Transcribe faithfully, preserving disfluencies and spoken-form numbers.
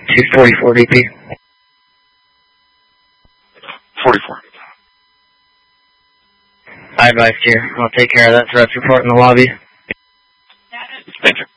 two forty-four D P. forty-four. I advise you. I'll take care of that threats report in the lobby. Thank you.